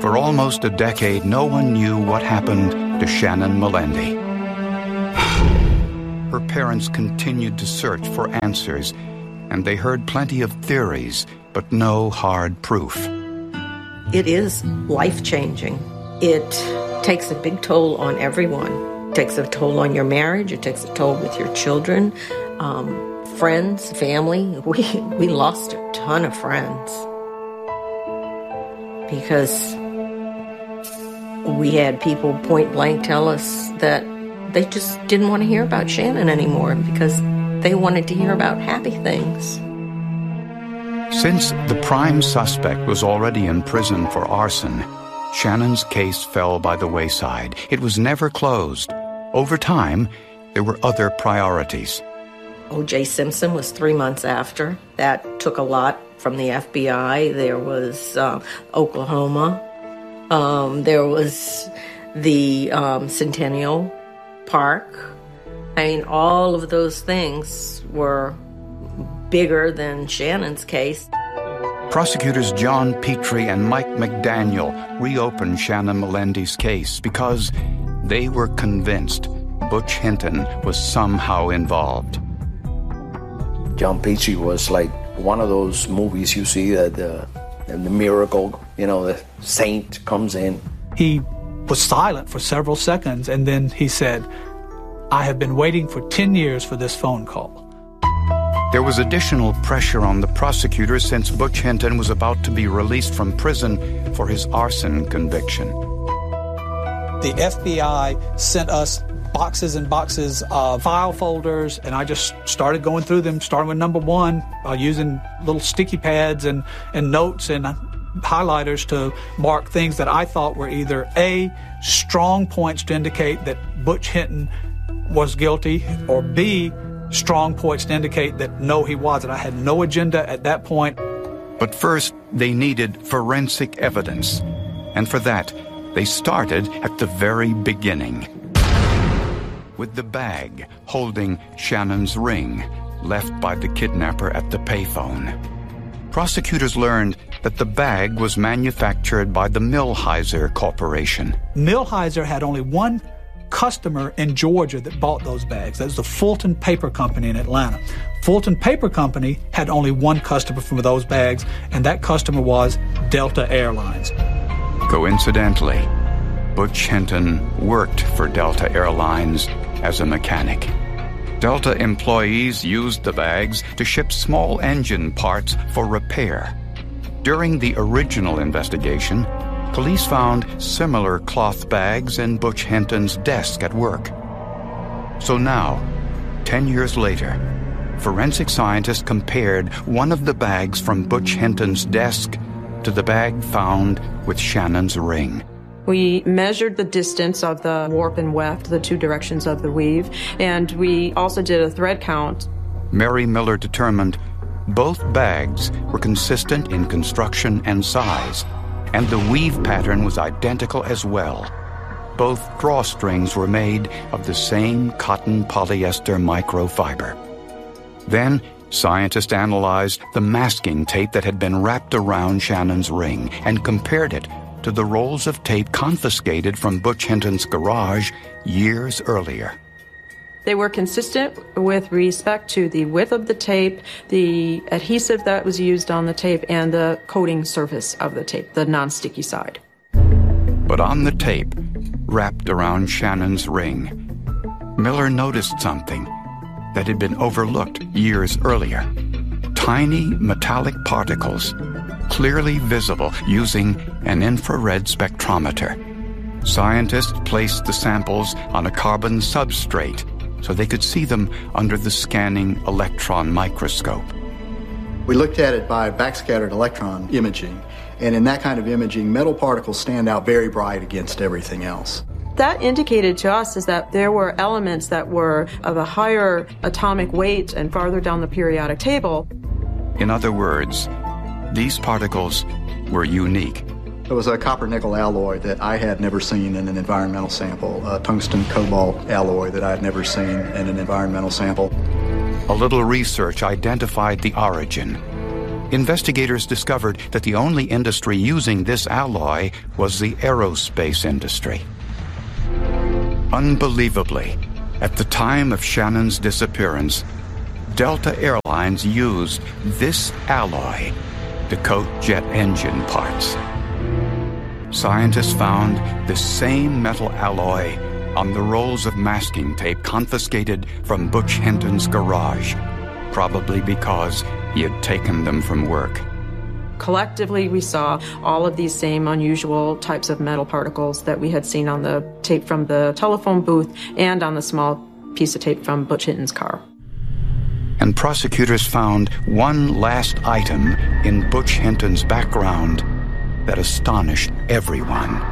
For almost a decade, no one knew what happened to Shannon Melendi. Her parents continued to search for answers, and they heard plenty of theories, but no hard proof. It is life-changing. It takes a big toll on everyone. It takes a toll on your marriage. It takes a toll with your children, friends, family. We lost a ton of friends because we had people point blank tell us that they just didn't want to hear about Shannon anymore because they wanted to hear about happy things. Since the prime suspect was already in prison for arson, Shannon's case fell by the wayside. It was never closed. Over time, there were other priorities. O.J. Simpson was 3 months after. That took a lot from the FBI. There was Oklahoma. There was the Centennial Park. I mean, all of those things were bigger than Shannon's case. Prosecutors John Petrie and Mike McDaniel reopened Shannon Melendi's case because they were convinced Butch Hinton was somehow involved. John Petrie was like one of those movies you see that the miracle, the saint comes in. He was silent for several seconds, and then he said, "I have been waiting for 10 years for this phone call." There was additional pressure on the prosecutors since Butch Hinton was about to be released from prison for his arson conviction. The FBI sent us boxes and boxes of file folders, and I just started going through them, starting with number 1, using little sticky pads and notes and highlighters to mark things that I thought were either A, strong points to indicate that Butch Hinton was guilty, or B, strong points to indicate that no, he wasn't. I had no agenda at that point. But first, they needed forensic evidence. And for that, they started at the very beginning, with the bag holding Shannon's ring left by the kidnapper at the payphone. Prosecutors learned that the bag was manufactured by the Millhiser Corporation. Millhiser had only one customer in Georgia that bought those bags. That was the Fulton Paper Company in Atlanta. Fulton Paper Company had only one customer for those bags, and that customer was Delta Airlines. Coincidentally, Butch Hinton worked for Delta Airlines as a mechanic. Delta employees used the bags to ship small engine parts for repair. During the original investigation, police found similar cloth bags in Butch Hinton's desk at work. So now, 10 years later, forensic scientists compared one of the bags from Butch Hinton's desk to the bag found with Shannon's ring. We measured the distance of the warp and weft, the two directions of the weave, and we also did a thread count. Mary Miller determined both bags were consistent in construction and size, and the weave pattern was identical as well. Both drawstrings were made of the same cotton polyester microfiber. Then, scientists analyzed the masking tape that had been wrapped around Shannon's ring and compared it to the rolls of tape confiscated from Butch Hinton's garage years earlier. They were consistent with respect to the width of the tape, the adhesive that was used on the tape, and the coating surface of the tape, the non-sticky side. But on the tape, wrapped around Shannon's ring, Miller noticed something that had been overlooked years earlier. Tiny metallic particles, clearly visible using an infrared spectrometer. Scientists placed the samples on a carbon substrate so they could see them under the scanning electron microscope. We looked at it by backscattered electron imaging, and in that kind of imaging, metal particles stand out very bright against everything else. That indicated to us is that there were elements that were of a higher atomic weight and farther down the periodic table. In other words, these particles were unique. It was a copper-nickel alloy that I had never seen in an environmental sample, a tungsten-cobalt alloy that I had never seen in an environmental sample. A little research identified the origin. investigators discovered that the only industry using this alloy was the aerospace industry. Unbelievably, at the time of Shannon's disappearance, Delta Airlines used this alloy to coat jet engine parts. Scientists found the same metal alloy on the rolls of masking tape confiscated from Butch Hinton's garage, probably because he had taken them from work. Collectively, we saw all of these same unusual types of metal particles that we had seen on the tape from the telephone booth and on the small piece of tape from Butch Hinton's car. And prosecutors found one last item in Butch Hinton's background that astonished everyone.